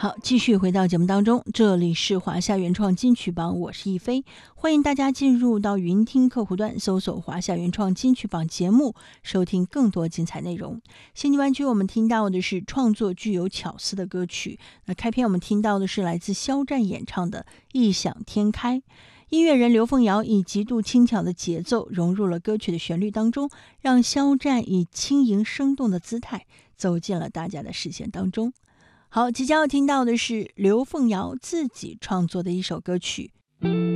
好，继续回到节目当中，这里是华夏原创金曲榜，我是亦菲，欢迎大家进入到云听客户端，搜索华夏原创金曲榜节目，收听更多精彩内容。新地湾区我们听到的是创作具有巧思的歌曲，那开篇我们听到的是来自肖战演唱的《异想天开》。音乐人刘凤瑶以极度轻巧的节奏融入了歌曲的旋律当中，让肖战以轻盈生动的姿态走进了大家的视线当中。好，即将要听到的是刘凤瑶自己创作的一首歌曲。